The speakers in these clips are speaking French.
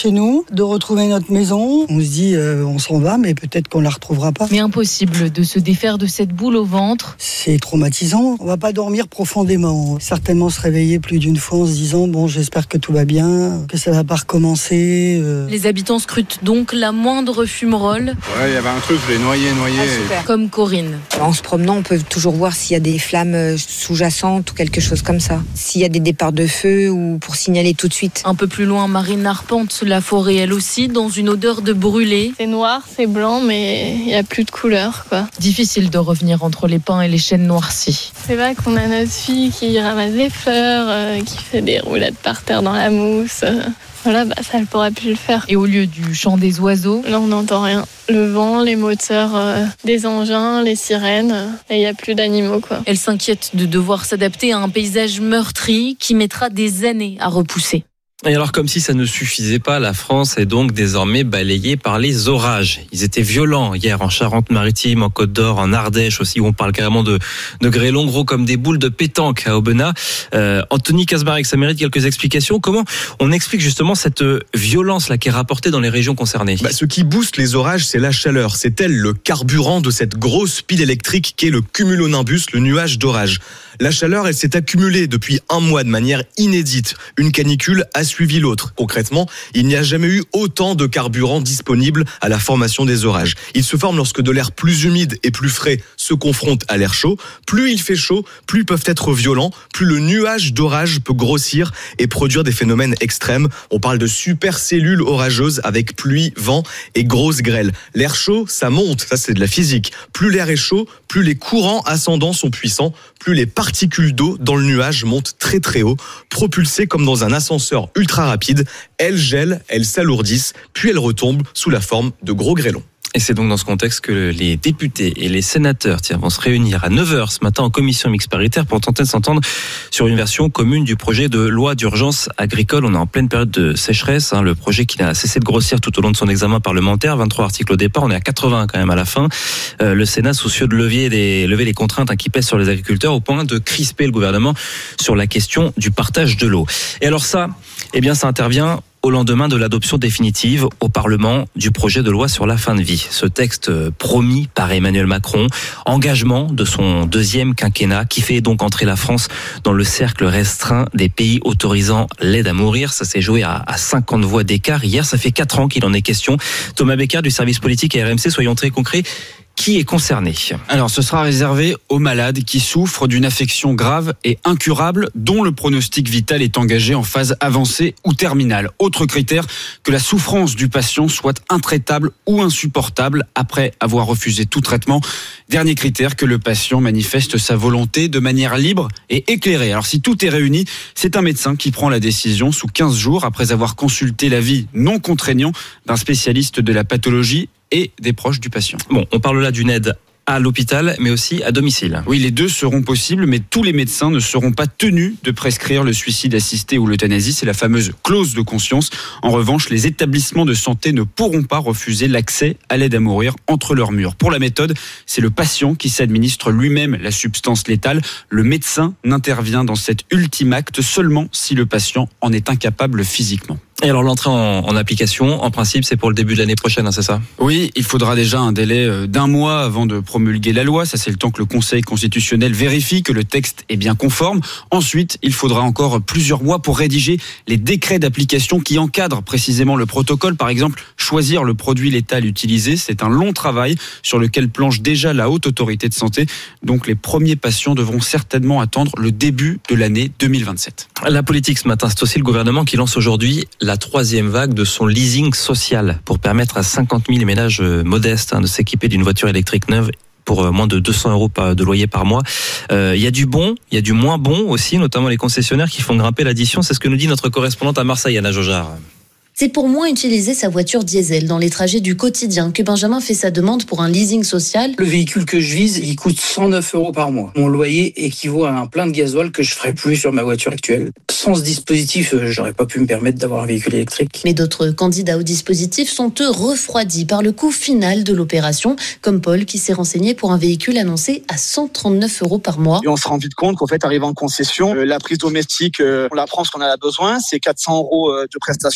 chez nous, de retrouver notre maison. On se dit, on s'en va, mais peut-être qu'on la retrouvera pas. Mais impossible de se défaire de cette boule au ventre. C'est traumatisant. On va pas dormir profondément. Certainement se réveiller plus d'une fois en se disant, bon, j'espère que tout va bien, que ça va pas recommencer. Les habitants scrutent donc la moindre fumerole. Ouais, il y avait un truc, je l'ai noyé. Comme Corinne. En se promenant, on peut toujours voir s'il y a des flammes sous-jacentes ou quelque chose comme ça. S'il y a des départs de feu ou pour signaler tout de suite. Un peu plus loin, Marine arpente la forêt, elle aussi, dans une odeur de brûlé. C'est noir, c'est blanc, mais il n'y a plus de couleur, quoi. Difficile de revenir entre les pins et les chênes noircis. C'est vrai qu'on a notre fille qui ramasse des fleurs, qui fait des roulades par terre dans la mousse. Voilà, ça ne pourra plus le faire. Et au lieu du chant des oiseaux, là on n'entend rien. Le vent, les moteurs des engins, les sirènes, et il n'y a plus d'animaux, quoi. Elle s'inquiète de devoir s'adapter à un paysage meurtri qui mettra des années à repousser. Et alors, comme si ça ne suffisait pas, la France est donc désormais balayée par les orages. Ils étaient violents hier en Charente-Maritime, en Côte-d'Or, en Ardèche aussi, où on parle carrément de grêlons gros comme des boules de pétanque à Aubenas. Anthony Kasmarek, ça mérite quelques explications. Comment on explique justement cette violence là qui est rapportée dans les régions concernées ? Ce qui booste les orages, c'est la chaleur. C'est elle le carburant de cette grosse pile électrique qu'est le cumulonimbus, le nuage d'orage. La chaleur, elle s'est accumulée depuis un mois de manière inédite. Une canicule a suivi l'autre. Concrètement, il n'y a jamais eu autant de carburant disponible à la formation des orages. Ils se forment lorsque de l'air plus humide et plus frais se confronte à l'air chaud. Plus il fait chaud, plus ils peuvent être violents, plus le nuage d'orage peut grossir et produire des phénomènes extrêmes. On parle de supercellules orageuses avec pluie, vent et grosses grêles. L'air chaud, ça monte, ça c'est de la physique. Plus l'air est chaud, plus les courants ascendants sont puissants, plus les particules d'eau dans le nuage montent très très haut, propulsées comme dans un ascenseur ultra rapide. Elles gèlent, elles s'alourdissent, puis elles retombent sous la forme de gros grêlons. Et c'est donc dans ce contexte que les députés et les sénateurs vont se réunir à 9h ce matin en commission mixte paritaire pour tenter de s'entendre sur une version commune du projet de loi d'urgence agricole. On est en pleine période de sécheresse, le projet qui n'a cessé de grossir tout au long de son examen parlementaire, 23 articles au départ, on est à 80 quand même à la fin. Le Sénat soucieux de lever les contraintes qui pèsent sur les agriculteurs au point de crisper le gouvernement sur la question du partage de l'eau. Et alors ça intervient au lendemain de l'adoption définitive au Parlement du projet de loi sur la fin de vie. Ce texte promis par Emmanuel Macron, engagement de son deuxième quinquennat, qui fait donc entrer la France dans le cercle restreint des pays autorisant l'aide à mourir. Ça s'est joué à 50 voix d'écart. Hier, ça fait 4 ans qu'il en est question. Thomas Becker du service politique à RMC, soyons très concrets. Qui est concerné ? Alors, ce sera réservé aux malades qui souffrent d'une affection grave et incurable dont le pronostic vital est engagé en phase avancée ou terminale. Autre critère, que la souffrance du patient soit intraitable ou insupportable après avoir refusé tout traitement. Dernier critère, que le patient manifeste sa volonté de manière libre et éclairée. Alors, si tout est réuni, c'est un médecin qui prend la décision sous 15 jours après avoir consulté l'avis non contraignant d'un spécialiste de la pathologie et des proches du patient. Bon, on parle là d'une aide à l'hôpital, mais aussi à domicile. Oui, les deux seront possibles, mais tous les médecins ne seront pas tenus de prescrire le suicide assisté ou l'euthanasie. C'est la fameuse clause de conscience. En revanche, les établissements de santé ne pourront pas refuser l'accès à l'aide à mourir entre leurs murs. Pour la méthode, c'est le patient qui s'administre lui-même la substance létale. Le médecin n'intervient dans cet ultime acte seulement si le patient en est incapable physiquement. Et alors l'entrée en application, en principe, c'est pour le début de l'année prochaine, c'est ça ? Oui, il faudra déjà un délai d'1 mois avant de promulguer la loi. Ça, c'est le temps que le Conseil constitutionnel vérifie que le texte est bien conforme. Ensuite, il faudra encore plusieurs mois pour rédiger les décrets d'application qui encadrent précisément le protocole. Par exemple, choisir le produit létal utilisé. C'est un long travail sur lequel planche déjà la Haute Autorité de Santé. Donc, les premiers patients devront certainement attendre le début de l'année 2027. La politique ce matin, c'est aussi le gouvernement qui lance aujourd'hui la 3e vague de son leasing social pour permettre à 50 000 ménages modestes de s'équiper d'une voiture électrique neuve pour moins de 200 euros de loyer par mois. Il y a du bon, il y a du moins bon aussi, notamment les concessionnaires qui font grimper l'addition. C'est ce que nous dit notre correspondante à Marseille, Anna Jojard. C'est pour moins utiliser sa voiture diesel dans les trajets du quotidien que Benjamin fait sa demande pour un leasing social. Le véhicule que je vise, il coûte 109 euros par mois. Mon loyer équivaut à un plein de gasoil que je ferais plus sur ma voiture actuelle. Sans ce dispositif, j'aurais pas pu me permettre d'avoir un véhicule électrique. Mais d'autres candidats au dispositif sont eux refroidis par le coût final de l'opération, comme Paul qui s'est renseigné pour un véhicule annoncé à 139 euros par mois. Et on se rend vite compte qu'en fait, arrivé en concession, la prise domestique, on la prend parce qu'on en a besoin, c'est 400 euros de prestations en plus.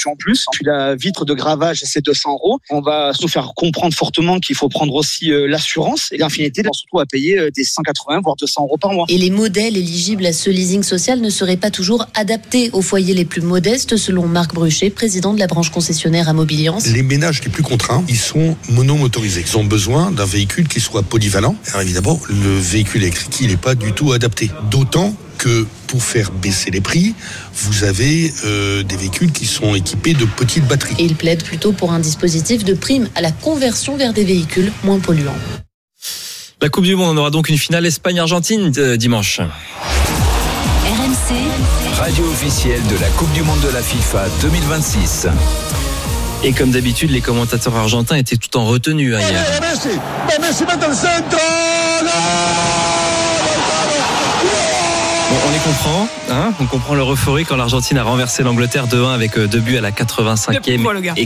Puis la vitre de gravage, c'est 200 €. On va nous faire comprendre fortement qu'il faut prendre aussi l'assurance. Et l'Infinité, on se retrouve à payer des 180 voire 200 € par mois. Et les modèles éligibles à ce leasing social ne seraient pas toujours adaptés aux foyers les plus modestes, selon Marc Bruchet, président de la branche concessionnaire Immobiliance. Les ménages les plus contraints, ils sont monomotorisés. Ils ont besoin d'un véhicule qui soit polyvalent. Alors évidemment, le véhicule électrique, il n'est pas du tout adapté. D'autant que pour faire baisser les prix, vous avez des véhicules qui sont équipés de petites batteries. Et il plaide plutôt pour un dispositif de prime à la conversion vers des véhicules moins polluants. La Coupe du Monde, on aura donc une finale Espagne-Argentine dimanche. RMC, radio officielle de la Coupe du Monde de la FIFA 2026. Et comme d'habitude, les commentateurs argentins étaient tout en retenue hier. Messi met le centre. Bon, on les comprend, on comprend leur euphorie quand l'Argentine a renversé l'Angleterre 2-1 avec 2 buts à la 85e et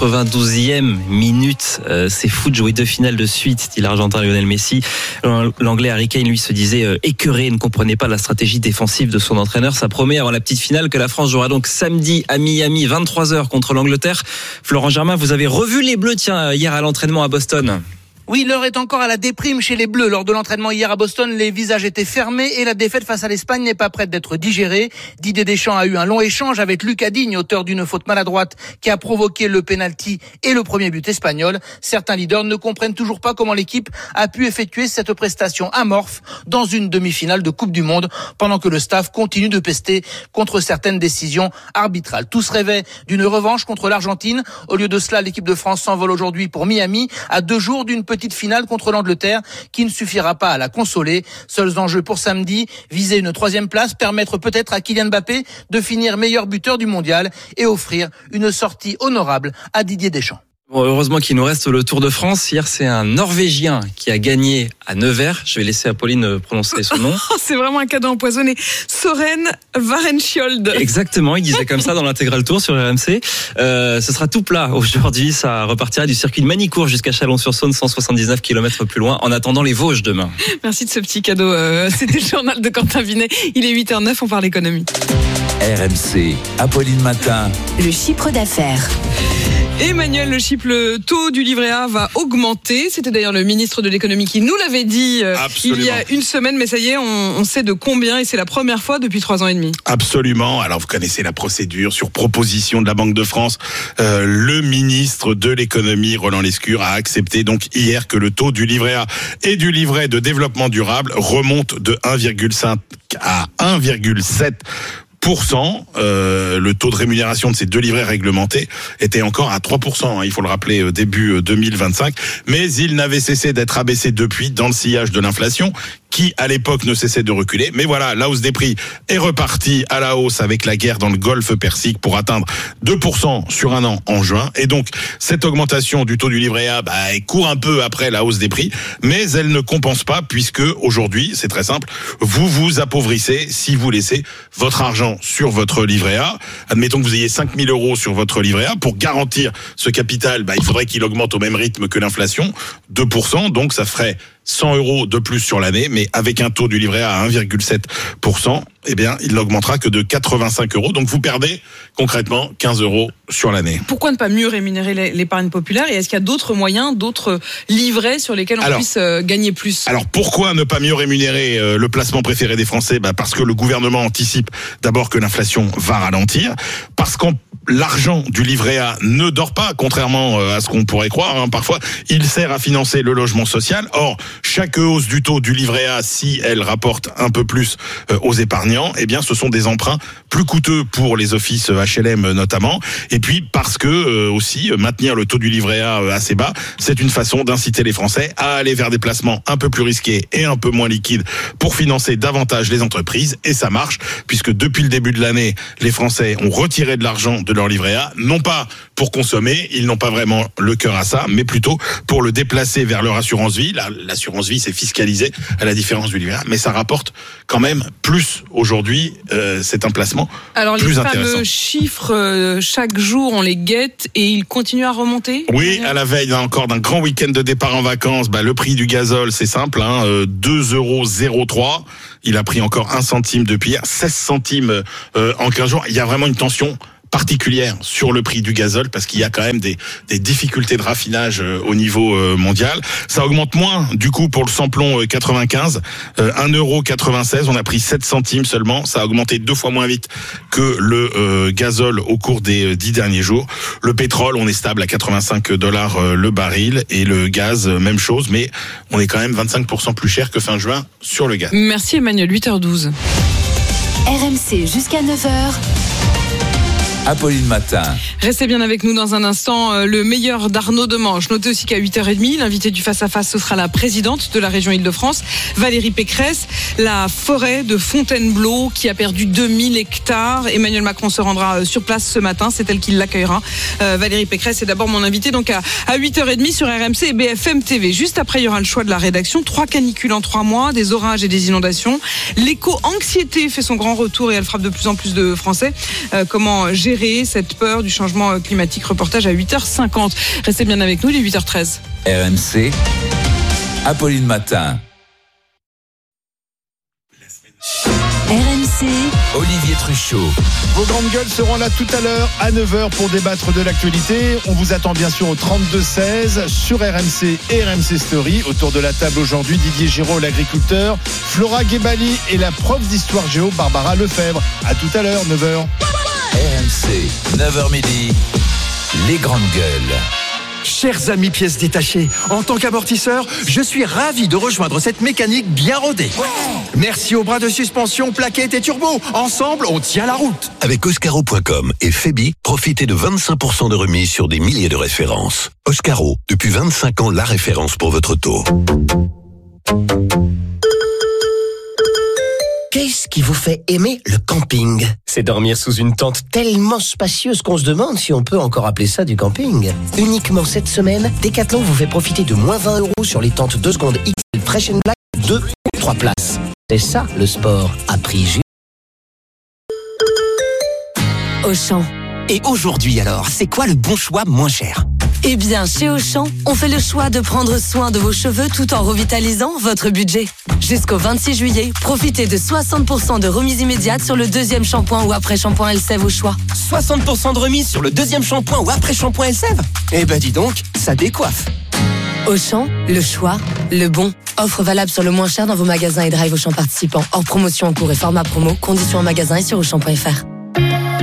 92e minute. C'est fou de jouer 2 finales de suite, dit l'Argentin Lionel Messi. L'Anglais Harry Kane, lui, se disait écœuré et ne comprenait pas la stratégie défensive de son entraîneur. Ça promet avant la petite finale que la France jouera donc samedi à Miami, 23h contre l'Angleterre. Florent Germain, vous avez revu les Bleus, hier à l'entraînement à Boston. Oui, l'heure est encore à la déprime chez les Bleus. Lors de l'entraînement hier à Boston, les visages étaient fermés et la défaite face à l'Espagne n'est pas prête d'être digérée. Didier Deschamps a eu un long échange avec Lucas Digne, auteur d'une faute maladroite qui a provoqué le pénalty et le premier but espagnol. Certains leaders ne comprennent toujours pas comment l'équipe a pu effectuer cette prestation amorphe dans une demi-finale de Coupe du Monde, pendant que le staff continue de pester contre certaines décisions arbitrales. Tous rêvaient d'une revanche contre l'Argentine. Au lieu de cela, l'équipe de France s'envole aujourd'hui pour Miami, à 2 jours d'une petite finale contre l'Angleterre qui ne suffira pas à la consoler. Seuls enjeux pour samedi, viser une 3e place, permettre peut-être à Kylian Mbappé de finir meilleur buteur du mondial et offrir une sortie honorable à Didier Deschamps. Bon, heureusement qu'il nous reste le Tour de France. Hier, c'est un Norvégien qui a gagné à Nevers. Je vais laisser Apolline prononcer son nom. C'est vraiment un cadeau empoisonné. Søren Varenskjold. Exactement, il disait comme ça dans l'intégral tour sur RMC. Ce sera tout plat aujourd'hui. Ça repartira du circuit de Manicourt jusqu'à Chalon-sur-Saône, 179 km plus loin, en attendant les Vosges demain. Merci de ce petit cadeau. C'était le journal de Quentin Vinet. Il est 8h09, on parle économie. RMC, Apolline Matin. Le chiffre d'affaires. Emmanuel, le taux du livret A va augmenter. C'était d'ailleurs le ministre de l'économie qui nous l'avait dit il y a une semaine, mais ça y est, on sait de combien et c'est la première fois depuis 3 ans et demi. Absolument. Alors vous connaissez la procédure. Sur proposition de la Banque de France, le ministre de l'économie, Roland Lescure, a accepté donc hier que le taux du livret A et du livret de développement durable remonte de 1,5 à 1,7%. Le taux de rémunération de ces 2 livrets réglementés était encore à 3%, il faut le rappeler, début 2025. Mais il n'avait cessé d'être abaissé depuis dans le sillage de l'inflation, qui à l'époque ne cessait de reculer. Mais voilà, la hausse des prix est repartie à la hausse avec la guerre dans le Golfe Persique pour atteindre 2% sur un an en juin. Et donc, cette augmentation du taux du livret A elle court un peu après la hausse des prix, mais elle ne compense pas puisque aujourd'hui, c'est très simple, vous vous appauvrissez si vous laissez votre argent sur votre livret A. Admettons que vous ayez 5 000 € sur votre livret A. Pour garantir ce capital, il faudrait qu'il augmente au même rythme que l'inflation, 2%, donc ça ferait 100 € de plus sur l'année, mais avec un taux du livret A à 1,7%, il n'augmentera que de 85 €. Donc vous perdez concrètement 15 € sur l'année. Pourquoi ne pas mieux rémunérer l'épargne populaire et est-ce qu'il y a d'autres moyens, d'autres livrets sur lesquels on puisse gagner plus ? Alors pourquoi ne pas mieux rémunérer le placement préféré des Français ? Parce que le gouvernement anticipe d'abord que l'inflation va ralentir, parce que l'argent du livret A ne dort pas, contrairement à ce qu'on pourrait croire. Parfois, il sert à financer le logement social. Or, chaque hausse du taux du livret A, si elle rapporte un peu plus aux épargnants, ce sont des emprunts plus coûteux pour les offices HLM notamment. Et puis parce que aussi maintenir le taux du livret A assez bas, c'est une façon d'inciter les Français à aller vers des placements un peu plus risqués et un peu moins liquides pour financer davantage les entreprises. Et ça marche puisque depuis le début de l'année, les Français ont retiré de l'argent de leur livret A, non pas pour consommer, ils n'ont pas vraiment le cœur à ça, mais plutôt pour le déplacer vers leur assurance vie. L'assurance vie, c'est fiscalisé à la différence du livret A, mais ça rapporte quand même plus aujourd'hui. C'est un placement plus intéressant. Alors les fameux chiffres, chaque jour on les guette et ils continuent à remonter ? Oui, à la veille encore d'un grand week-end de départ en vacances, le prix du gazole, c'est simple, 2,03 €. Il a pris encore 1 centime depuis hier, 16 centimes en 15 jours. Il y a vraiment une tension particulière sur le prix du gazole parce qu'il y a quand même des difficultés de raffinage au niveau mondial. Ça augmente moins du coup pour le samplon 95, 1,96 €, on a pris 7 centimes seulement, ça a augmenté 2 fois moins vite que le gazole au cours des 10 derniers jours. Le pétrole, on est stable à $85 le baril et le gaz, même chose, mais on est quand même 25% plus cher que fin juin sur le gaz. Merci Emmanuel, 8h12. RMC jusqu'à 9h. Apolline Matin. Restez bien avec nous dans un instant. Le meilleur d'Arnaud Demange. Notez aussi qu'à 8h30, l'invité du face-à-face, ce sera la présidente de la région Île-de-France, Valérie Pécresse. La forêt de Fontainebleau qui a perdu 2000 hectares. Emmanuel Macron se rendra sur place ce matin. C'est elle qui l'accueillera. Valérie Pécresse est d'abord mon invitée. Donc à 8h30 sur RMC et BFM TV. Juste après, il y aura le choix de la rédaction. 3 canicules en 3 mois, des orages et des inondations. L'éco-anxiété fait son grand retour et elle frappe de plus en plus de Français. Comment gérer cette peur du changement climatique? Reportage à 8h50. Restez bien avec nous, il est 8h13. RMC, Apolline Matin. RMC, Olivier Truchot. Vos grandes gueules seront là tout à l'heure à 9h pour débattre de l'actualité. On vous attend bien sûr au 32-16 sur RMC et RMC Story. Autour de la table aujourd'hui, Didier Giraud, l'agriculteur, Flora Guébali et la prof d'histoire géo, Barbara Lefebvre. À tout à l'heure, 9h. RMC, 9h midi, les grandes gueules. Chers amis pièces détachées, en tant qu'amortisseur, je suis ravi de rejoindre cette mécanique bien rodée. Merci aux bras de suspension, plaquettes et turbo. Ensemble, on tient la route. Avec Oscaro.com et Febi, profitez de 25% de remise sur des milliers de références. Oscaro, depuis 25 ans, la référence pour votre auto. Qu'est-ce qui vous fait aimer le camping? C'est dormir sous une tente tellement spacieuse qu'on se demande si on peut encore appeler ça du camping. Uniquement cette semaine, Decathlon vous fait profiter de moins 20 € sur les tentes 2 secondes XL Fresh and Black, 2 ou 3 places. C'est ça le sport à prix juste. Auchan. Et aujourd'hui alors, c'est quoi le bon choix moins cher? Eh bien, chez Auchan, on fait le choix de prendre soin de vos cheveux tout en revitalisant votre budget. Jusqu'au 26 juillet, profitez de 60% de remise immédiate sur le deuxième shampoing ou après-shampoing Elseve au choix. 60% de remise sur le deuxième shampoing ou après-shampoing Elseve? Eh ben dis donc, ça décoiffe. Auchan, le choix, le bon. Offre valable sur le moins cher dans vos magasins et drive Auchan participants. Hors promotion en cours et format promo. Conditions en magasin et sur Auchan.fr.